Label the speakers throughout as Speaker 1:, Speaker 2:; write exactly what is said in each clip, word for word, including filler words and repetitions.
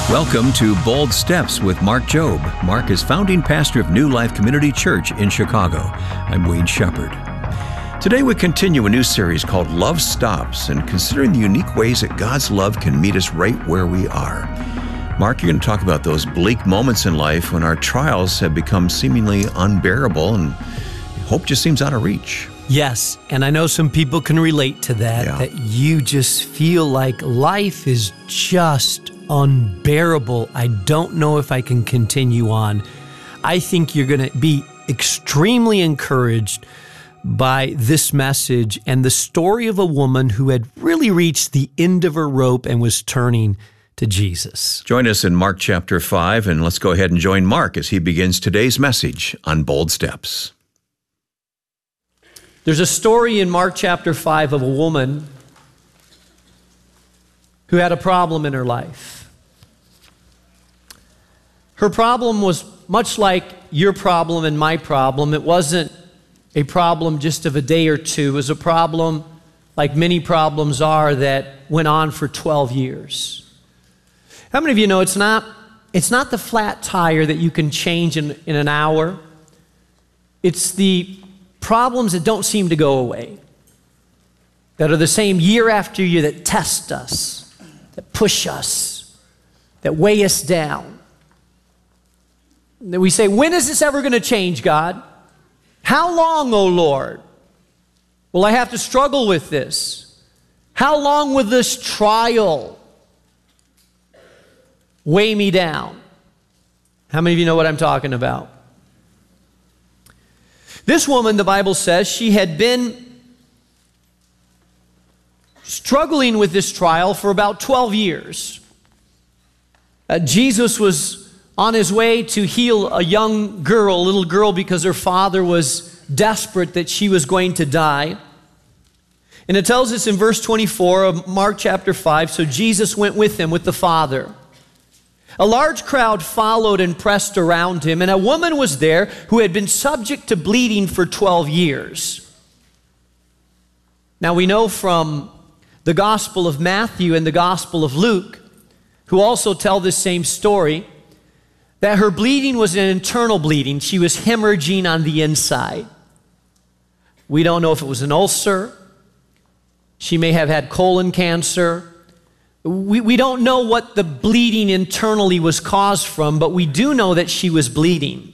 Speaker 1: Welcome to Bold Steps with Mark Jobe. Mark is founding pastor of New Life Community Church in Chicago. I'm Wayne Shepherd. Today we continue a new series called Love Stops and considering the unique ways that God's love can meet us right where we are. Mark, you're going to talk about those bleak moments in life when our trials have become seemingly unbearable and hope just seems out of reach.
Speaker 2: Yes, and I know some people can relate to that,
Speaker 1: Yeah.
Speaker 2: that you just feel like life is just unbearable. I don't know if I can continue on. I think you're going to be extremely encouraged by this message and the story of a woman who had really reached the end of her rope and was turning to Jesus.
Speaker 1: Join us in Mark chapter five, and let's go ahead and join Mark as he begins today's message on Bold Steps.
Speaker 2: There's a story in Mark chapter five of a woman who had a problem in her life. Her problem was much like your problem and my problem. It wasn't a problem just of a day or two. It was a problem, like many problems are, that went on for twelve years. How many of you know it's not, it's not the flat tire that you can change in, in an hour? It's the problems that don't seem to go away, that are the same year after year, that test us, that push us, that weigh us down. And then we say, when is this ever going to change, God? How long, O Lord, will I have to struggle with this? How long will this trial weigh me down? How many of you know what I'm talking about? This woman, the Bible says, she had been struggling with this trial for about twelve years. Uh, Jesus was on his way to heal a young girl, a little girl, because her father was desperate that she was going to die. And it tells us in verse twenty-four of Mark chapter five, so Jesus went with him, with the father. A large crowd followed and pressed around him, and a woman was there who had been subject to bleeding for twelve years. Now we know from the Gospel of Matthew and the Gospel of Luke, who also tell this same story, that her bleeding was an internal bleeding. She was hemorrhaging on the inside. We don't know if it was an ulcer. She may have had colon cancer. We, we don't know what the bleeding internally was caused from, but we do know that she was bleeding.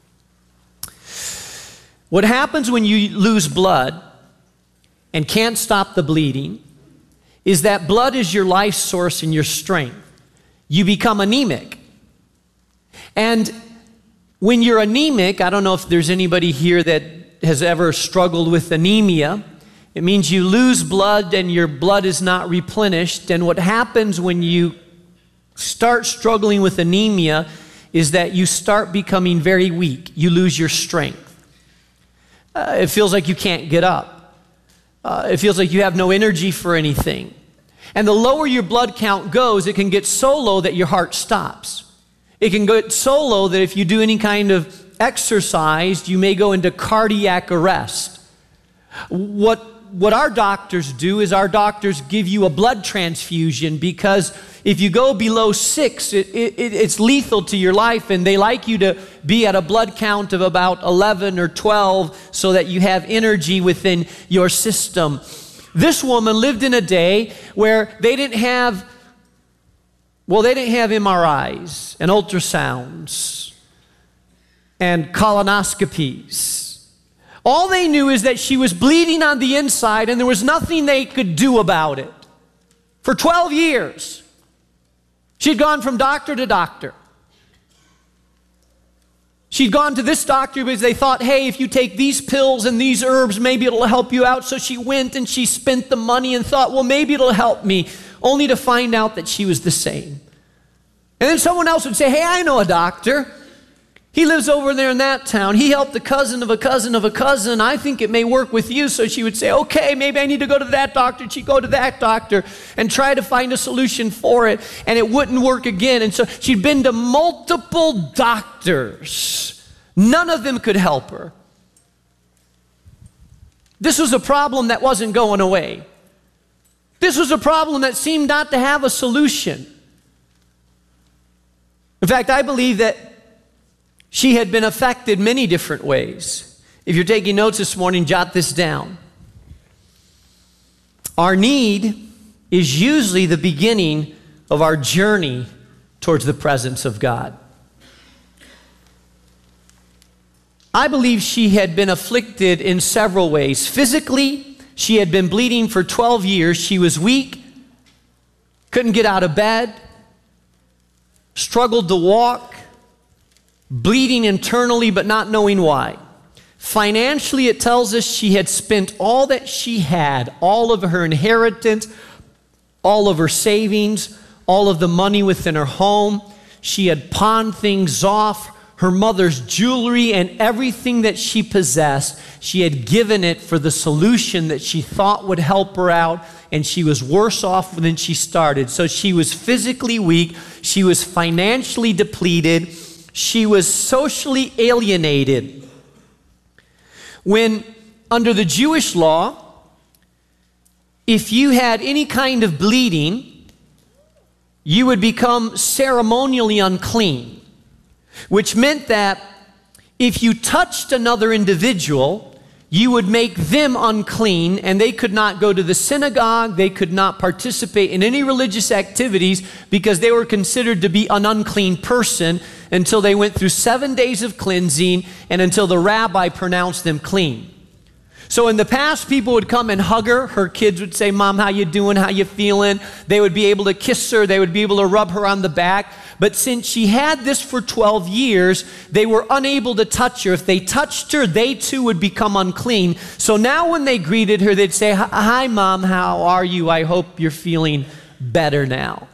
Speaker 2: What happens when you lose blood and can't stop the bleeding is that blood is your life source and your strength. You become anemic. And when you're anemic, I don't know if there's anybody here that has ever struggled with anemia. It means you lose blood and your blood is not replenished. And what happens when you start struggling with anemia is that you start becoming very weak. You lose your strength. Uh, it feels like you can't get up. Uh, it feels like you have no energy for anything. And the lower your blood count goes, it can get so low that your heart stops. It can get so low that if you do any kind of exercise, you may go into cardiac arrest. What, what our doctors do is our doctors give you a blood transfusion, because if you go below six, it, it, it's lethal to your life, and they like you to be at a blood count of about eleven or twelve so that you have energy within your system. This woman lived in a day where they didn't have Well, they didn't have M R Is and ultrasounds and colonoscopies. All they knew is that she was bleeding on the inside and there was nothing they could do about it. For twelve years, she'd gone from doctor to doctor. She'd gone to this doctor because they thought, hey, if you take these pills and these herbs, maybe it'll help you out. So she went and she spent the money and thought, well, maybe it'll help me, only to find out that she was the same. And then someone else would say, hey, I know a doctor. He lives over there in that town. He helped the cousin of a cousin of a cousin. I think it may work with you. So she would say, okay, maybe I need to go to that doctor. She'd go to that doctor and try to find a solution for it, and it wouldn't work again. And so she'd been to multiple doctors. None of them could help her. This was a problem that wasn't going away. This was a problem that seemed not to have a solution. In fact, I believe that she had been affected many different ways. If you're taking notes this morning, jot this down. Our need is usually the beginning of our journey towards the presence of God. I believe she had been afflicted in several ways. Physically, she had been bleeding for twelve years. She was weak, couldn't get out of bed, struggled to walk, bleeding internally but not knowing why. Financially, it tells us she had spent all that she had, all of her inheritance, all of her savings, all of the money within her home. She had pawned things off, her mother's jewelry and everything that she possessed. She had given it for the solution that she thought would help her out, and she was worse off than she started. So she was physically weak, she was financially depleted, she was socially alienated. When, under the Jewish law, if you had any kind of bleeding, you would become ceremonially unclean, which meant that if you touched another individual, you would make them unclean, and they could not go to the synagogue, they could not participate in any religious activities because they were considered to be an unclean person until they went through seven days of cleansing and until the rabbi pronounced them clean. So in the past, people would come and hug her. Her kids would say, "Mom, how you doing? How you feeling?" They would be able to kiss her. They would be able to rub her on the back. But since she had this for twelve years, they were unable to touch her. If they touched her, they too would become unclean. So now when they greeted her, they'd say, "Hi, Mom, how are you? I hope you're feeling better now."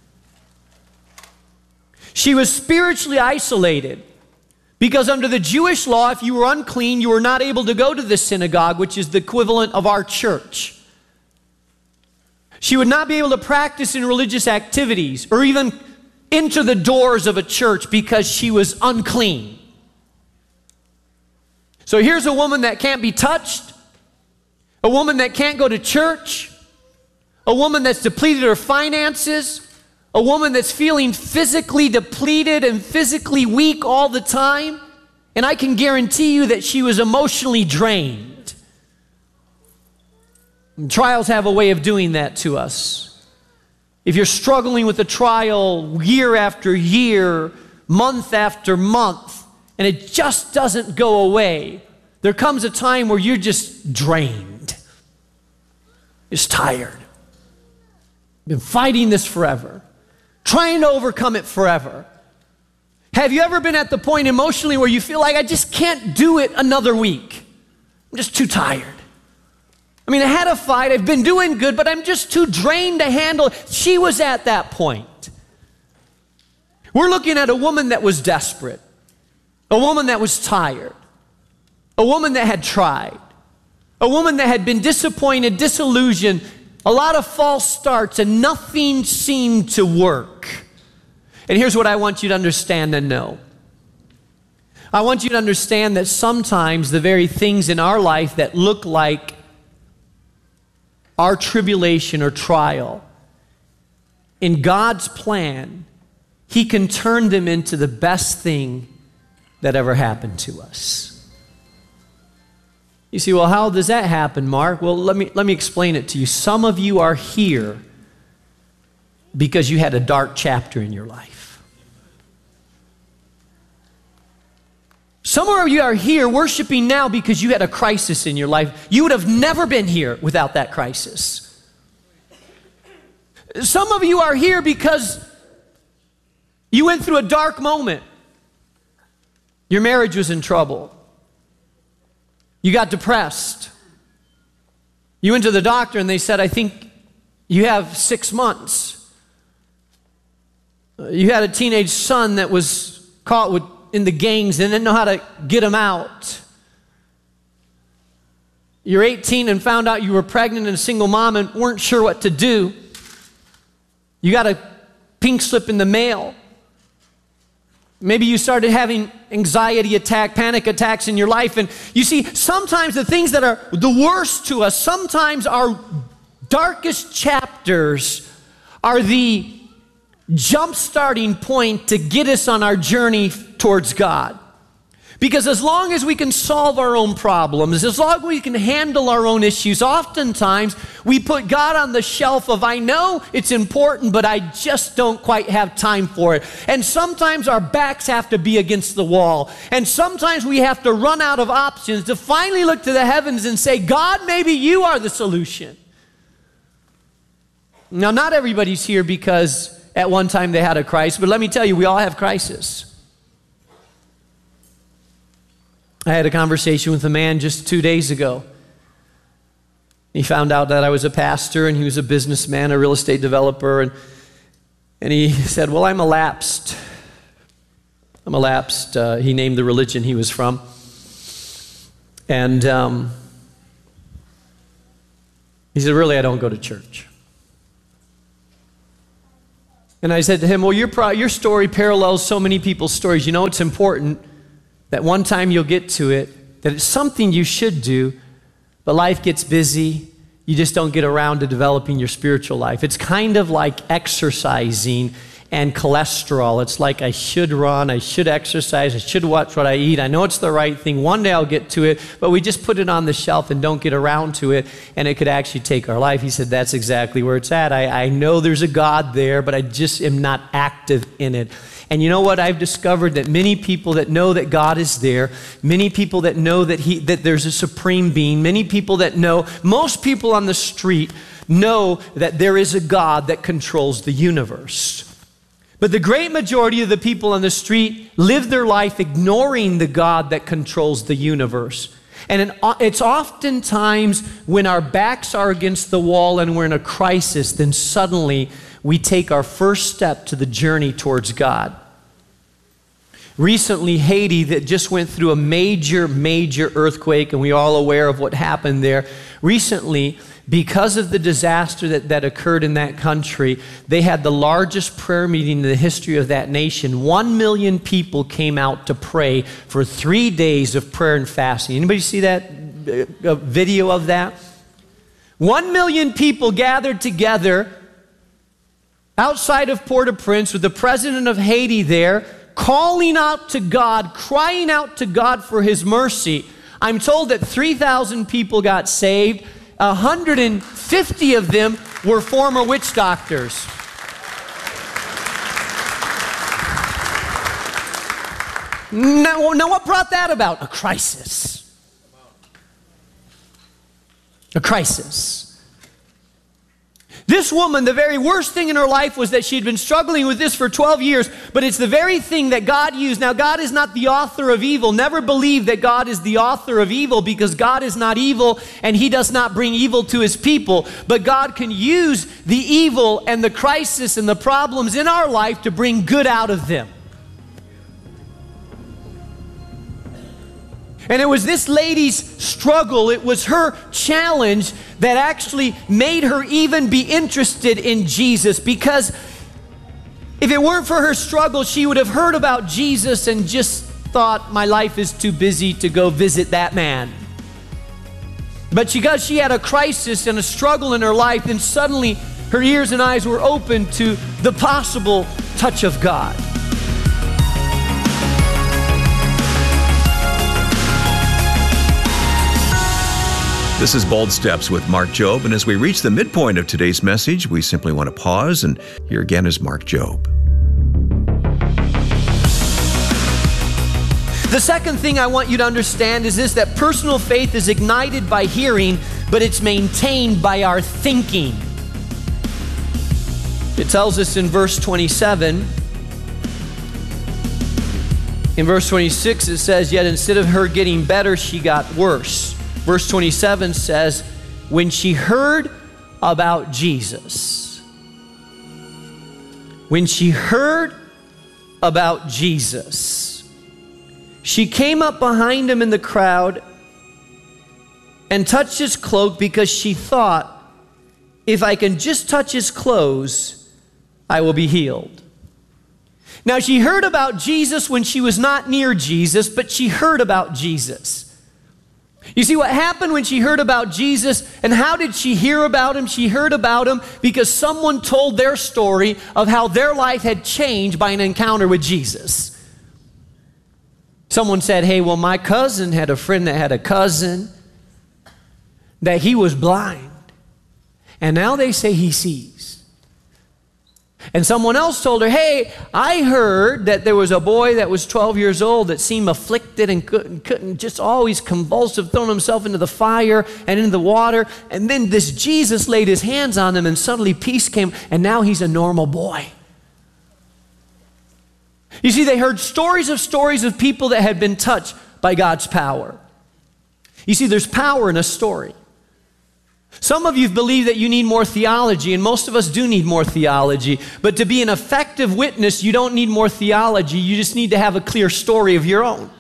Speaker 2: She was spiritually isolated. Because under the Jewish law, if you were unclean, you were not able to go to the synagogue, which is the equivalent of our church. She would not be able to practice in religious activities or even enter the doors of a church because she was unclean. So here's a woman that can't be touched, a woman that can't go to church, a woman that's depleted her finances, a woman that's feeling physically depleted and physically weak all the time. And I can guarantee you that she was emotionally drained. And trials have a way of doing that to us. If you're struggling with a trial year after year, month after month, and it just doesn't go away, there comes a time where you're just drained. Just tired. Been fighting this forever. Trying to overcome it forever. Have you ever been at the point emotionally where you feel like, I just can't do it another week? I'm just too tired. I mean, I had a fight, I've been doing good, but I'm just too drained to handle it. She was at that point. We're looking at a woman that was desperate, a woman that was tired, a woman that had tried, a woman that had been disappointed, disillusioned, a lot of false starts, and nothing seemed to work. And here's what I want you to understand and know. I want you to understand that sometimes the very things in our life that look like our tribulation or trial, in God's plan, He can turn them into the best thing that ever happened to us. You see, well, how does that happen, Mark? Well, let me, let me explain it to you. Some of you are here because you had a dark chapter in your life. Some of you are here worshiping now because you had a crisis in your life. You would have never been here without that crisis. Some of you are here because you went through a dark moment. Your marriage was in trouble. You got depressed. You went to the doctor and they said, I think you have six months. You had a teenage son that was caught with, in the gangs and didn't know how to get him out. You're eighteen and found out you were pregnant and a single mom and weren't sure what to do. You got a pink slip in the mail. Maybe you started having anxiety attack, panic attacks in your life. And you see, sometimes the things that are the worst to us, sometimes our darkest chapters are the jump-starting point to get us on our journey towards God. Because as long as we can solve our own problems, as long as we can handle our own issues, oftentimes we put God on the shelf of, I know it's important, but I just don't quite have time for it. And sometimes our backs have to be against the wall. And sometimes we have to run out of options to finally look to the heavens and say, God, maybe you are the solution. Now, not everybody's here because at one time they had a crisis, but let me tell you, we all have crisis. I had a conversation with a man just two days ago. He found out that I was a pastor and he was a businessman, a real estate developer, and, and he said, well, I'm a lapsed. I'm a lapsed. Uh, he named the religion he was from. And um, he said, really, I don't go to church. And I said to him, well, your, pro- your story parallels so many people's stories. You know, it's important that one time you'll get to it, that it's something you should do, but life gets busy. You just don't get around to developing your spiritual life. It's kind of like exercising and cholesterol. It's like I should run, I should exercise, I should watch what I eat. I know it's the right thing. One day I'll get to it, but we just put it on the shelf and don't get around to it, and it could actually take our life. He said, that's exactly where it's at. I, I know there's a God there, but I just am not active in it. And you know what? I've discovered that many people that know that God is there, many people that know that he that there's a supreme being, many people that know, most people on the street know that there is a God that controls the universe. But the great majority of the people on the street live their life ignoring the God that controls the universe. And it's oftentimes when our backs are against the wall and we're in a crisis, then suddenly we take our first step to the journey towards God. Recently, Haiti, that just went through a major, major earthquake, and we're all aware of what happened there. Recently, because of the disaster that, that occurred in that country, they had the largest prayer meeting in the history of that nation. One million people came out to pray for three days of prayer and fasting. Anybody see that uh, video of that? One million people gathered together outside of Port-au-Prince with the president of Haiti there, calling out to God, crying out to God for his mercy. I'm told that three thousand people got saved. one hundred fifty of them were former witch doctors. Now, now what brought that about? A crisis. A crisis. This woman, the very worst thing in her life was that she had been struggling with this for twelve years, but it's the very thing that God used. Now, God is not the author of evil. Never believe that God is the author of evil, because God is not evil and he does not bring evil to his people. But God can use the evil and the crisis and the problems in our life to bring good out of them. And it was this lady's struggle, it was her challenge that actually made her even be interested in Jesus. Because if it weren't for her struggle, she would have heard about Jesus and just thought, my life is too busy to go visit that man. But because she had a crisis and a struggle in her life, then suddenly her ears and eyes were open to the possible touch of God.
Speaker 1: This is Bold Steps with Mark Jobe, and as we reach the midpoint of today's message, we simply want to pause, and here again is Mark Jobe.
Speaker 2: The second thing I want you to understand is this, that personal faith is ignited by hearing, but it's maintained by our thinking. It tells us in verse twenty-seven. In verse twenty-six it says, yet instead of her getting better, she got worse. Verse twenty-seven says, when she heard about Jesus, when she heard about Jesus, she came up behind him in the crowd and touched his cloak, because she thought, if I can just touch his clothes, I will be healed. Now, she heard about Jesus when she was not near Jesus, but she heard about Jesus. You see what happened when she heard about Jesus, and how did she hear about him? She heard about him because someone told their story of how their life had changed by an encounter with Jesus. Someone said, hey, well, my cousin had a friend that had a cousin that he was blind, and now they say he sees. And someone else told her, hey, I heard that there was a boy that was twelve years old that seemed afflicted and couldn't, couldn't just always convulsive, throwing himself into the fire and into the water. And then this Jesus laid his hands on him and suddenly peace came, and now he's a normal boy. You see, they heard stories of stories of people that had been touched by God's power. You see, there's power in a story. Some of you believe that you need more theology, and most of us do need more theology. But to be an effective witness, you don't need more theology. You just need to have a clear story of your own.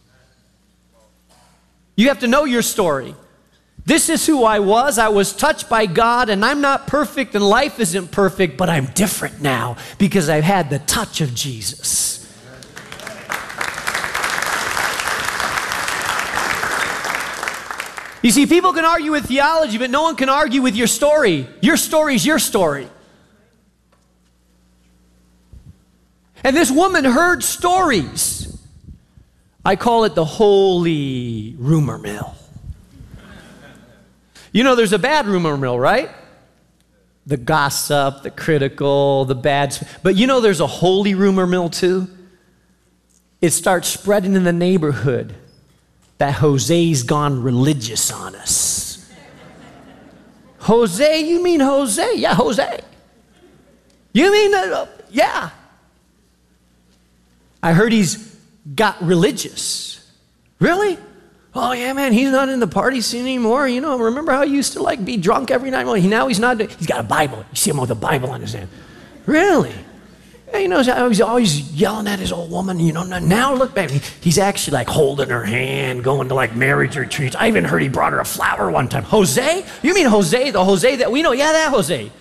Speaker 2: You have to know your story. This is who I was. I was touched by God, and I'm not perfect, and life isn't perfect, but I'm different now because I've had the touch of Jesus. You see, people can argue with theology, but no one can argue with your story. Your story is your story. And this woman heard stories. I call it the holy rumor mill. You know, there's a bad rumor mill, right? The gossip, the critical, the bad. But you know there's a holy rumor mill too? It starts spreading in the neighborhood that Jose's gone religious on us. Jose, you mean Jose? Yeah, Jose. You mean, uh, yeah. I heard he's got religious. Really? Oh yeah, man, he's not in the party scene anymore. You know, remember how he used to like be drunk every night? Well, he, now he's not. He's got a Bible. You see him with a Bible in his hand. Really? You know, he's always yelling at his old woman, you know, now look back, he's actually like holding her hand, going to like marriage retreats. I even heard he brought her a flower one time. Jose? You mean Jose, the Jose that we know? Yeah, that Jose.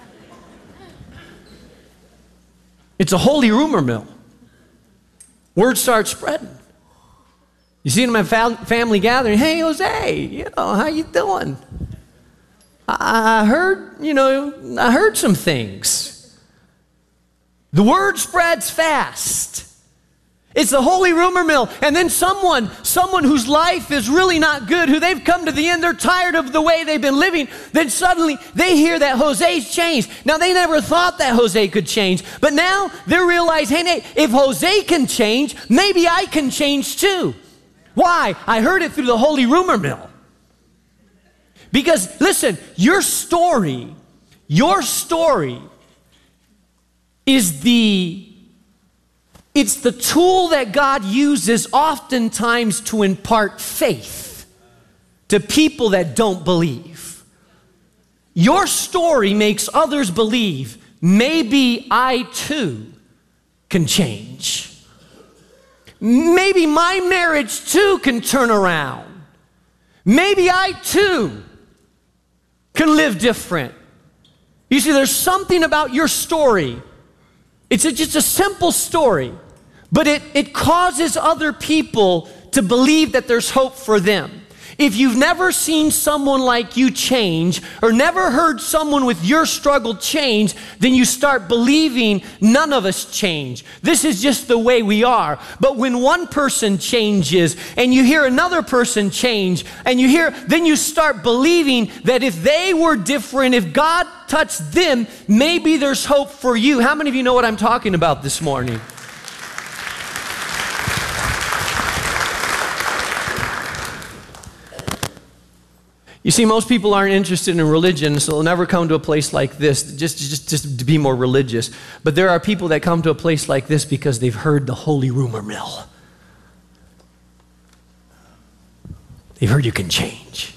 Speaker 2: It's a holy rumor mill. Word starts spreading. You see him at family gathering, hey, Jose, you know, how you doing? I heard, you know, I heard some things. The word spreads fast. It's the holy rumor mill. And then someone, someone whose life is really not good, who they've come to the end, they're tired of the way they've been living, then suddenly they hear that Jose's changed. Now, they never thought that Jose could change, but now they realize, hey, Nate, if Jose can change, maybe I can change too. Why? I heard it through the holy rumor mill. Because, listen, your story, your story is the, it's the tool that God uses oftentimes to impart faith to people that don't believe. Your story makes others believe, maybe I too can change. Maybe my marriage too can turn around. Maybe I too can live different. You see, there's something about your story. It's a, just a simple story, but it, it causes other people to believe that there's hope for them. If you've never seen someone like you change, or never heard someone with your struggle change, then you start believing none of us change. This is just the way we are. But when one person changes, and you hear another person change, and you hear, then you start believing that if they were different, if God touched them, maybe there's hope for you. How many of you know what I'm talking about this morning? You see, most people aren't interested in religion, so they'll never come to a place like this just, just, just to be more religious. But there are people that come to a place like this because they've heard the holy rumor mill. They've heard you can change.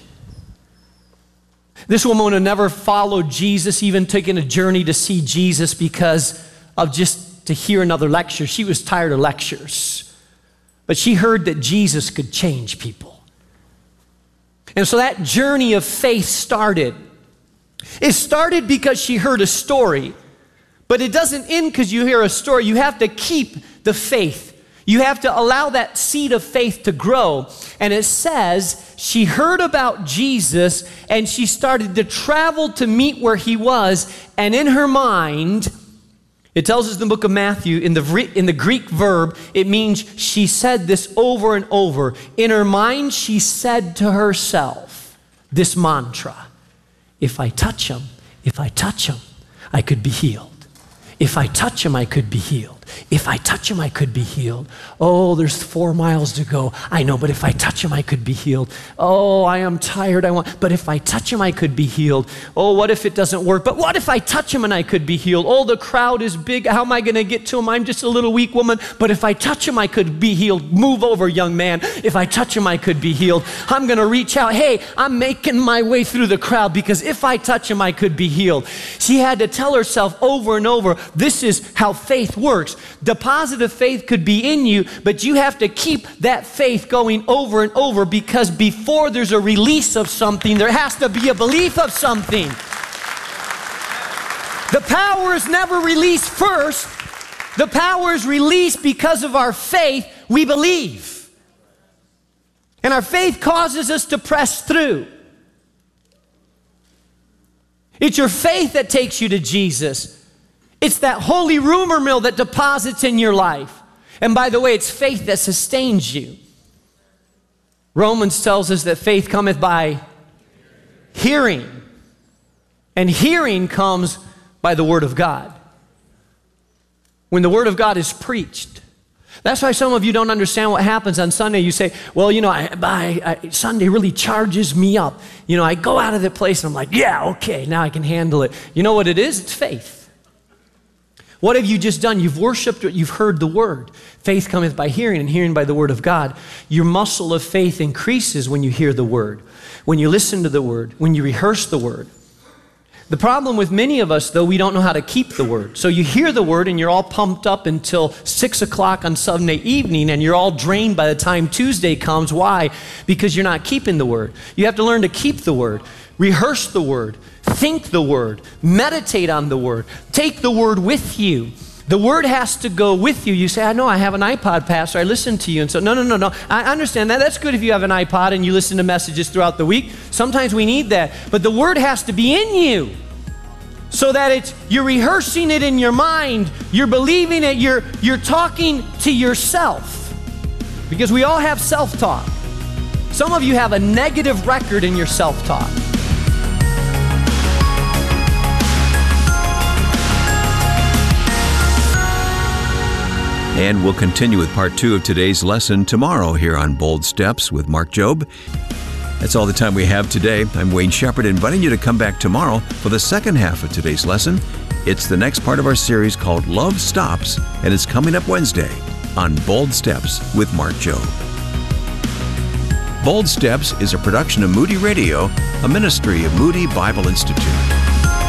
Speaker 2: This woman had never followed Jesus, even taken a journey to see Jesus because of just to hear another lecture. She was tired of lectures. But she heard that Jesus could change people. And so that journey of faith started. It started because she heard a story, but it doesn't end because you hear a story. You have to keep the faith. You have to allow that seed of faith to grow. And it says she heard about Jesus and she started to travel to meet where he was. And in her mind, it tells us in the book of Matthew, in the, in the Greek verb, it means she said this over and over. In her mind, she said to herself this mantra: if I touch him, if I touch him, I could be healed. If I touch him, I could be healed. If I touch him, I could be healed. Oh, there's four miles to go. I know, but if I touch him, I could be healed. Oh, I am tired. I want, but if I touch him, I could be healed. Oh, what if it doesn't work? But what if I touch him and I could be healed? Oh, the crowd is big. How am I going to get to him? I'm just a little weak woman. But if I touch him, I could be healed. Move over, young man. If I touch him, I could be healed. I'm going to reach out. Hey, I'm making my way through the crowd because if I touch him, I could be healed. She had to tell herself over and over, this is how faith works. Deposit of faith could be in you, but you have to keep that faith going over and over, because before there's a release of something, there has to be a belief of something. The power is never released first. The power is released because of our faith. We believe. And our faith causes us to press through. It's your faith that takes you to Jesus. It's that holy rumor mill that deposits in your life. And by the way, it's faith that sustains you. Romans tells us that faith cometh by hearing. And hearing comes by the word of God. When the word of God is preached. That's why some of you don't understand what happens on Sunday. You say, well, you know, I, I, I, Sunday really charges me up. You know, I go out of the place and I'm like, yeah, okay, now I can handle it. You know what it is? It's faith. What have you just done? You've worshiped, you've heard the word. Faith cometh by hearing, and hearing by the word of God. Your muscle of faith increases when you hear the word, when you listen to the word, when you rehearse the word. The problem with many of us, though, we don't know how to keep the word. So you hear the word and you're all pumped up until six o'clock on Sunday evening, and you're all drained by the time Tuesday comes. Why? Because you're not keeping the word. You have to learn to keep the word, rehearse the word, think the word, meditate on the word, take the word with you. The word has to go with you. You say, I know, I have an iPod, Pastor, I listen to you. And so, no, no, no, no. I understand that. That's good if you have an iPod and you listen to messages throughout the week. Sometimes we need that. But the word has to be in you so that it's, you're rehearsing it in your mind, you're believing it, you're, you're talking to yourself. Because we all have self-talk. Some of you have a negative record in your self-talk.
Speaker 1: And we'll continue with part two of today's lesson tomorrow here on Bold Steps with Mark Jobe. That's all the time we have today. I'm Wayne Shepherd, inviting you to come back tomorrow for the second half of today's lesson. It's the next part of our series called Love Stops, and it's coming up Wednesday on Bold Steps with Mark Jobe. Bold Steps is a production of Moody Radio, a ministry of Moody Bible Institute.